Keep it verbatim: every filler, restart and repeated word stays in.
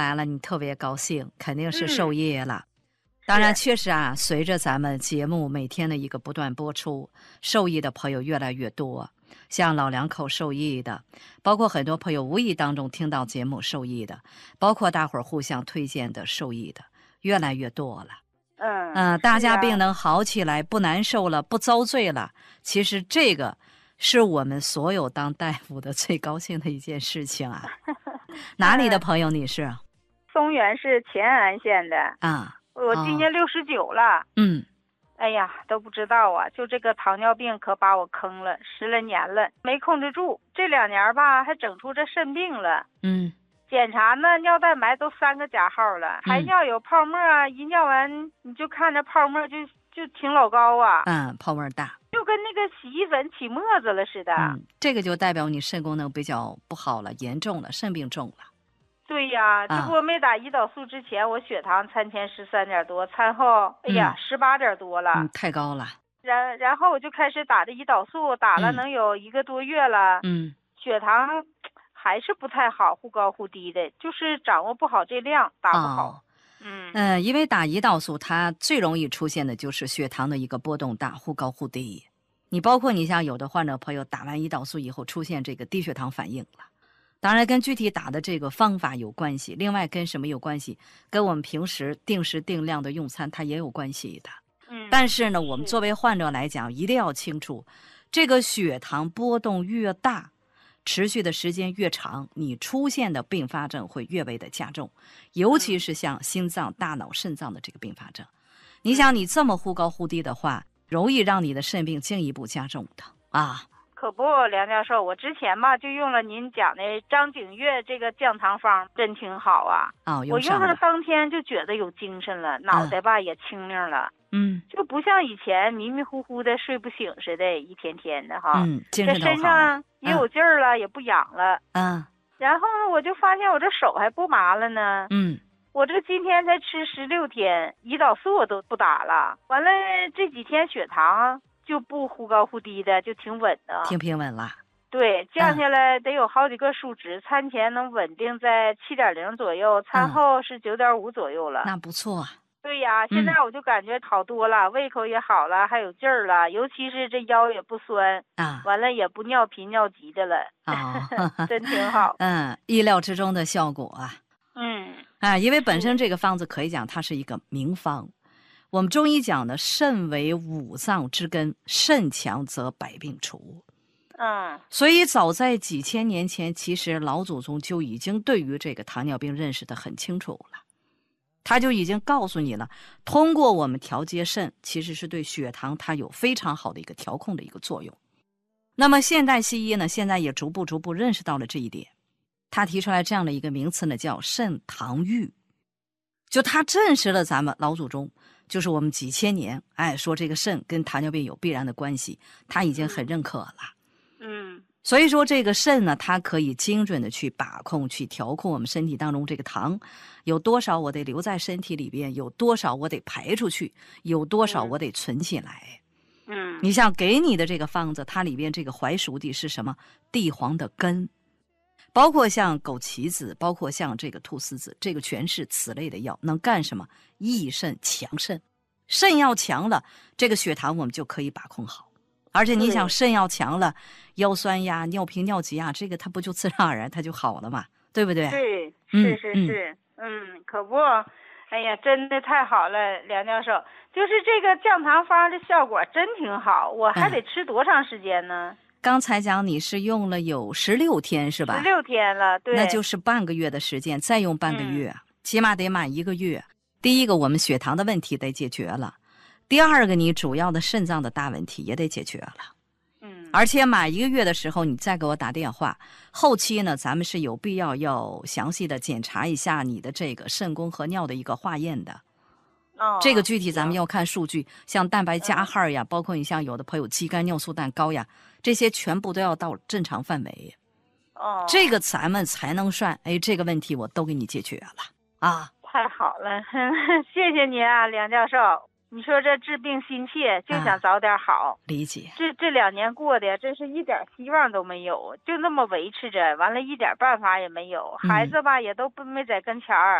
来了，你特别高兴，肯定是嗯受益了。当然， 是确实啊，随着咱们节目每天的一个不断播出，受益的朋友越来越多。像老两口受益的，包括很多朋友无意当中听到节目受益的，包括大伙儿互相推荐的受益的，越来越多了。 嗯嗯、呃，大是啊家病能好起来，不难受了，不遭罪了。其实这个是我们所有当大夫的最高兴的一件事情啊。哪里的朋友你是？ 松原市乾安县的。 啊， 我今年六十九了。 嗯， 哎呀，都不知道啊，就这个糖尿病可把我坑了，十来年了，没控制住。这两年吧，还整出这肾病了。 嗯， 检查呢，尿蛋白都三个加号了，还尿有泡沫啊。一尿完，你就看着泡沫就就挺老高啊。 嗯，泡沫大， 就跟那个洗衣粉起沫子了似的。 嗯，这个就代表你肾功能比较不好了，严重了，肾病重了。 对呀，这不没打胰岛素之前，我血糖餐前十三点多，餐后哎呀十八点多了。 嗯，太高了。 然然后我就开始打这胰岛素，打了能有一个多月了。 嗯， 血糖还是不太好，忽高忽低的，就是掌握不好这量，打不好。 哦、 嗯嗯、呃，因为打胰岛素，它最容易出现的就是血糖的一个波动大，忽高忽低。你包括你像有的患者朋友打完胰岛素以后出现这个低血糖反应了。当然跟具体打的这个方法有关系，另外跟什么有关系？跟我们平时定时定量的用餐它也有关系的。 嗯， 但是呢，我们作为患者来讲，一定要清楚，这个血糖波动越大，持续的时间越长，你出现的并发症会越为的加重，尤其是像心脏、大脑、肾脏的这个并发症。你想你这么忽高忽低的话，容易让你的肾病进一步加重的啊。 可不，梁教授，我之前吧就用了您讲的张景岳这个降糖方，真挺好啊。 哦， 我用上上当天就觉得有精神了，脑袋吧、嗯、也清灵了。 嗯， 就不像以前迷迷糊糊的睡不醒似的，一天天的哈。 嗯，精神这身上也有劲儿了、嗯，也不痒了。 嗯。 然后呢，我就发现我这手还不麻了呢。 嗯。 我这今天才吃十六天，胰岛素我都不打了。完了这几天血糖就不忽高忽低的，就挺稳的， 挺平稳了。 对，降下来得有好几个数值，嗯、餐前能稳定在七点零左右，餐后是九点五左右了。 那不错啊。 对呀，现在我就感觉好多了，嗯、胃口也好了，还有劲儿了，尤其是这腰也不酸啊， 完了也不尿频尿急的了， 啊、 哦，真挺好。 嗯，意料之中的效果啊。 嗯， 啊，因为本身这个方子可以讲它是一个名方。我们中医讲的肾为五脏之根，肾强则百病除。 嗯， 所以早在几千年前，其实老祖宗就已经对于这个糖尿病认识得很清楚了。他就已经告诉你了，通过我们调节肾，其实是对血糖它有非常好的一个调控的一个作用。那么现代西医呢，现在也逐步逐步认识到了这一点。他提出来这样的一个名词呢，叫肾糖郁。就他证实了咱们老祖宗，就是我们几千年，哎，说这个肾跟糖尿病有必然的关系，他已经很认可了。 嗯， 所以说这个肾呢，它可以精准的去把控、去调控我们身体当中这个糖有多少，我得留在身体里边，有多少我得排出去，有多少我得存起来。 嗯， 你像给你的这个方子，它里边这个槐熟地是什么？地黄的根。包括像枸杞子，包括像这个菟丝子，这个全是此类的药，能干什么？益肾强肾，肾要强了，这个血糖我们就可以把控好。而且你想肾要强了，腰酸呀、尿频尿急呀，这个它不就自然而然它就好了嘛，对不对？ 对，是是是，嗯，嗯可不，哎呀，真的太好了，梁教授，就是这个降糖方的效果真挺好，我还得吃多长时间呢？ 嗯刚才讲你是用了有十六天是吧？ 十六天了，对， 那就是半个月的时间，再用半个月，嗯、起码得满一个月。第一个，我们血糖的问题得解决了；第二个，你主要的肾脏的大问题也得解决了。 嗯， 而且满一个月的时候，你再给我打电话，后期呢，咱们是有必要要详细的检查一下你的这个肾功和尿的一个化验的。 哦， 这个具体咱们要看数据，像蛋白加号呀，嗯、包括你像有的朋友肌酐尿素氮高呀，这些全部都要到正常范围。 哦， 这个咱们才能算，哎，这个问题我都给你解决了啊！ 太好了，谢谢您啊，梁教授。你说这治病心切，就想早点好。 啊、理解。 这这两年过的，真是一点希望都没有，就那么维持着，完了一点办法也没有。孩子吧，也都不没在跟前儿。